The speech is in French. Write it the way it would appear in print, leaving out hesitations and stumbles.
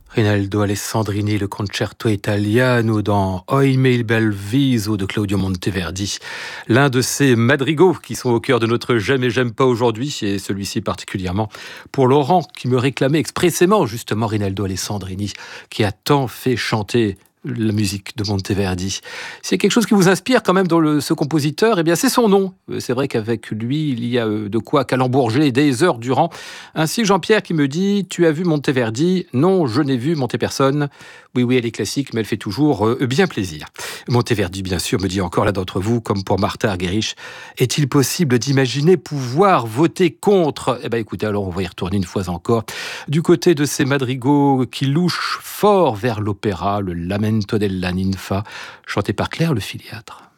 Rinaldo Alessandrini, le Concerto Italiano dans Oime il bel viso de Claudio Monteverdi. L'un de ces madrigaux qui sont au cœur de notre J'aime et j'aime pas aujourd'hui, et celui-ci particulièrement pour Laurent qui me réclamait expressément justement Rinaldo Alessandrini, qui a tant fait chanter la musique de Monteverdi. S'il y a quelque chose qui vous inspire quand même dans ce compositeur, eh bien c'est son nom. C'est vrai qu'avec lui, il y a de quoi calembourger des heures durant. Ainsi Jean-Pierre qui me dit « Tu as vu Monteverdi ?» Non, je n'ai vu Montepersonne. Oui, elle est classique, mais elle fait toujours bien plaisir. Monteverdi, bien sûr, me dit encore l'un d'entre vous, comme pour Martha Argerich. Est-il possible d'imaginer pouvoir voter contre ? Eh bien écoutez, alors on va y retourner une fois encore. Du côté de ces madrigaux qui louchent fort vers l'opéra, le Lamento della Ninfa, chanté par Claire Le Filiatre.